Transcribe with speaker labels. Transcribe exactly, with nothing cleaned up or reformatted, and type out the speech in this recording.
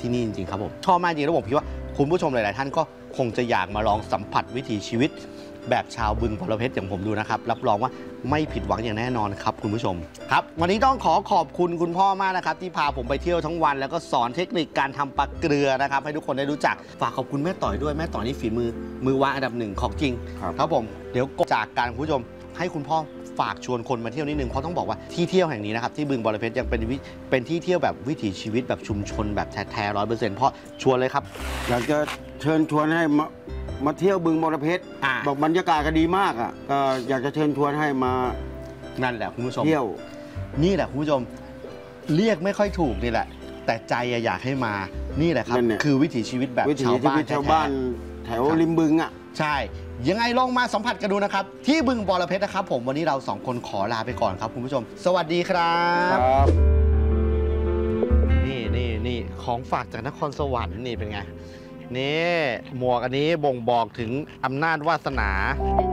Speaker 1: ที่นี่จริงๆครับผมชอบมากจริงแล้วผมคิดว่าคุณผู้ชมหลายๆท่านก็คงจะอยากมาลองสัมผัสวิถีชีวิตแบบชาวบึงบรเพชรอย่างผมดูนะครับรับรองว่าไม่ผิดหวังอย่างแน่นอนครับคุณผู้ชมครับวันนี้ต้องขอขอบคุณคุณพ่อมากนะครับที่พาผมไปเที่ยวทั้งวันแล้วก็สอนเทคนิคการทำปลาเกลือนะครับให้ทุกคนได้รู้จักฝากขอบคุณแม่ต่อยด้วยแม่ต่อยนี่ฝีมือมือวางอันดับหนึ่งของจริงครับผมเดี๋ยวจากการคุณผู้ชมให้คุณพ่อฝากชวนคนมาเที่ยวนิดนึงเพราะต้องบอกว่าที่เที่ยวแห่งนี้นะครับที่บึงบรเพชรยังเป็นเป็นที่เที่ยวแบบวิถีชีวิตแบบชุมชนแบบแท้ๆร้อยเปอร์เซ็นต์เพราะชวนเลยครับ
Speaker 2: อยากจะเชิญชวนให้มามาเที่ยวบึงบรเพชรบอกบรรยากาศก็ดีมากอ่ะก็อยากจะเชิญชวนให้มา
Speaker 1: นั่นแหละคุณผู้ชม
Speaker 2: เที่ยว
Speaker 1: นี่แหละคุณผู้ชมเรียกไม่ค่อยถูกนี่แหละแต่ใจอยากให้มานี่แหละครับคือวิถีชีวิตแบบชาวบ้าน
Speaker 2: ชาวบ้านแถวริมบึงอ่ะ
Speaker 1: ใช่ยังไงลองมาสัมผัสกันดูนะครับที่บึงบรเพชรนะครับผมวันนี้เราสองคนขอลาไปก่อนครับคุณผู้ชมสวัสดีครับนี่นี่นี่ของฝากจากนครสวรรค์นี่เป็นไงนี่หมวกอันนี้บ่งบอกถึงอำนาจวาสนา